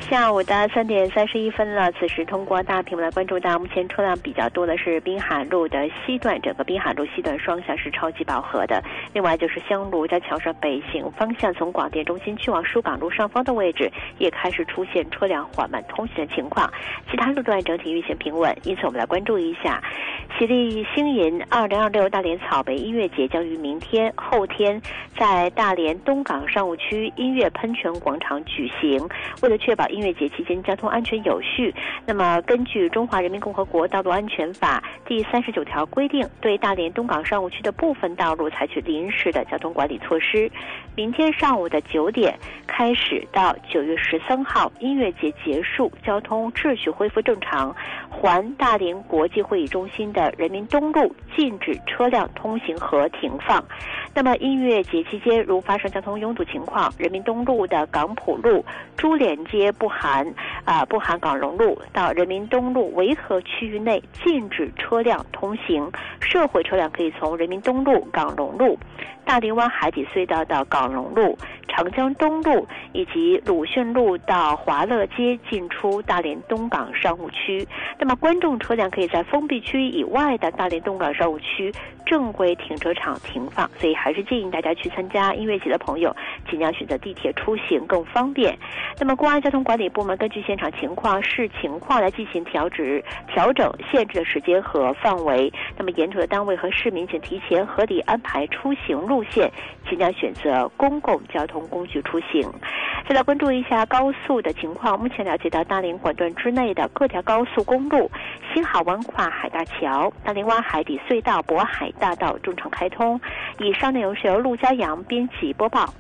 下午的3点31分了，此时通过大屏幕来关注到目前车辆比较多的是滨海路的西段，整个滨海路西段双向是超级饱和的。另外就是香炉在桥上北行方向从广电中心去往疏港路上方的位置也开始出现车辆缓慢通行的情况，其他路段整体运行平稳。因此我们来关注一下喜力星银2026大连草莓音乐节将于明天后天在大连东港商务区音乐喷泉广场举行。为了确保音乐节期间交通安全有序，那么根据中华人民共和国道路安全法第39条规定，对大连东港商务区的部分道路采取临时的交通管理措施。明天上午的9点开始到9月13号音乐节结束，交通秩序恢复正常。环大连国际会议中心的人民东路禁止车辆通行和停放。那么音乐节期间如发生交通拥堵情况，人民东路的港浦路、珠联街不含港荣路到人民东路维和区域内禁止车辆通行，社会车辆可以从人民东路、港荣路、大林湾海底隧道到港荣路、长江东路以及鲁迅路到华乐街进出大连东港商务区。那么观众车辆可以在封闭区以外的大连东港商务区正规停车场停放，所以还是建议大家去参加音乐节的朋友尽量选择地铁出行更方便。那么公安交通管理部门根据现场情况视情况来进行调整限制的时间和范围。那么沿途的单位和市民请提前合理安排出行路线，尽量选择公共交通工具出行。再来关注一下高速的情况，目前了解到大连管段之内的各条高速公路新海湾跨海大桥、大连湾海底隧道、渤海大道正常开通。以上内容是由陆家阳编辑播报。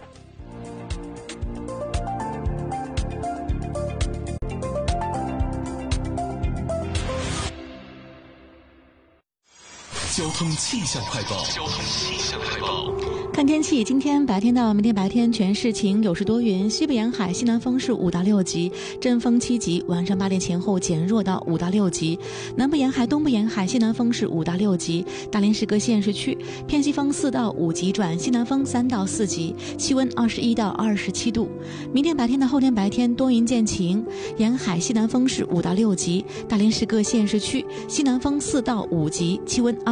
交通气象快报。 看天气，今天白天到明天白天全市晴，有时多云，西北沿海西南风是5到6级，阵风7级，晚上8点前后减弱到5到6级。南部沿海、东部沿海西南风是5到6级，大连市各县市区偏西风4到5级转西南风3到4级，气温21到27度。明天白天到后天白天多云见晴，沿海西南风是5到6级，大连市各县市区西南风4到5级，气温